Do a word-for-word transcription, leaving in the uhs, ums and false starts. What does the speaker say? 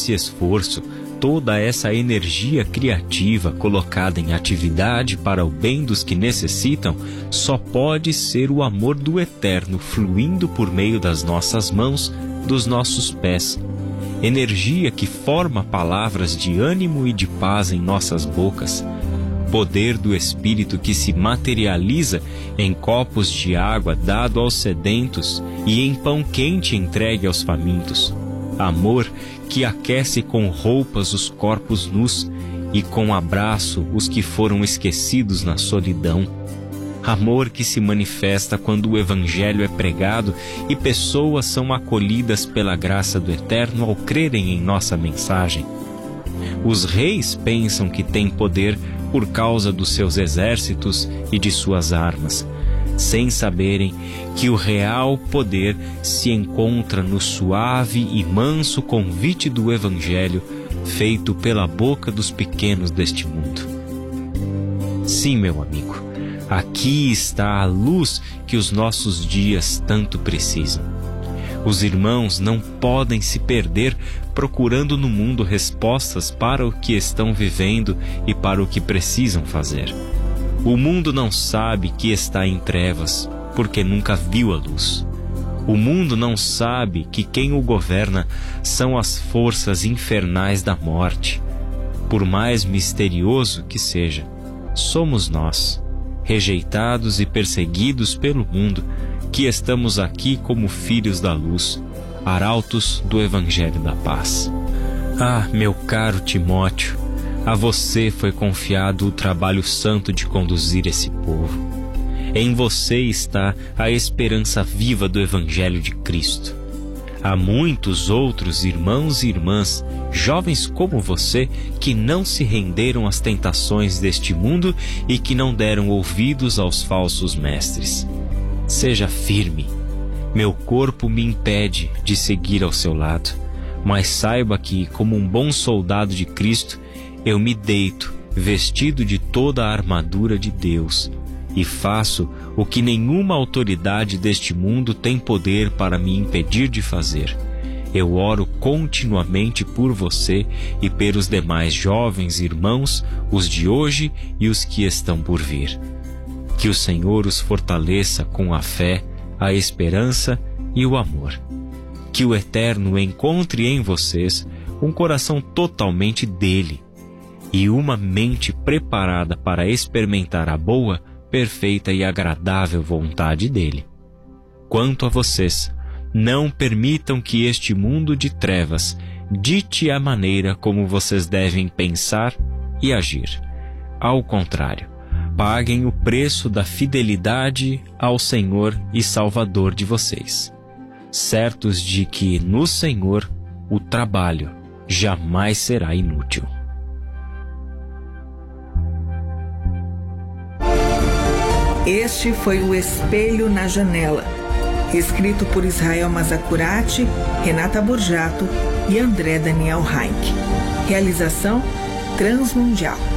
esse esforço, toda essa energia criativa colocada em atividade para o bem dos que necessitam, só pode ser o amor do Eterno fluindo por meio das nossas mãos, dos nossos pés. Energia que forma palavras de ânimo e de paz em nossas bocas. Poder do Espírito que se materializa em copos de água dado aos sedentos e em pão quente entregue aos famintos. Amor que aquece com roupas os corpos nus e com abraço os que foram esquecidos na solidão. Amor que se manifesta quando o Evangelho é pregado e pessoas são acolhidas pela graça do Eterno ao crerem em nossa mensagem. Os reis pensam que têm poder por causa dos seus exércitos e de suas armas, sem saberem que o real poder se encontra no suave e manso convite do Evangelho feito pela boca dos pequenos deste mundo. Sim, meu amigo, aqui está a luz que os nossos dias tanto precisam. Os irmãos não podem se perder procurando no mundo respostas para o que estão vivendo e para o que precisam fazer. O mundo não sabe que está em trevas, porque nunca viu a luz. O mundo não sabe que quem o governa são as forças infernais da morte. Por mais misterioso que seja, somos nós, rejeitados e perseguidos pelo mundo, que estamos aqui como filhos da luz, arautos do Evangelho da Paz. Ah, meu caro Timóteo, a você foi confiado o trabalho santo de conduzir esse povo. Em você está a esperança viva do Evangelho de Cristo. Há muitos outros irmãos e irmãs, jovens como você, que não se renderam às tentações deste mundo e que não deram ouvidos aos falsos mestres. Seja firme. Meu corpo me impede de seguir ao seu lado, mas saiba que, como um bom soldado de Cristo, eu me deito, vestido de toda a armadura de Deus, e faço o que nenhuma autoridade deste mundo tem poder para me impedir de fazer. Eu oro continuamente por você e pelos demais jovens irmãos, os de hoje e os que estão por vir. Que o Senhor os fortaleça com a fé, a esperança e o amor. Que o Eterno encontre em vocês um coração totalmente dele e uma mente preparada para experimentar a boa, perfeita e agradável vontade dele. Quanto a vocês, não permitam que este mundo de trevas dite a maneira como vocês devem pensar e agir. Ao contrário, paguem o preço da fidelidade ao Senhor e Salvador de vocês, certos de que no Senhor o trabalho jamais será inútil. Este foi o Espelho na Janela, escrito por Israel Mazacurati, Renata Borjato e André Daniel Heinck. Realização Transmundial.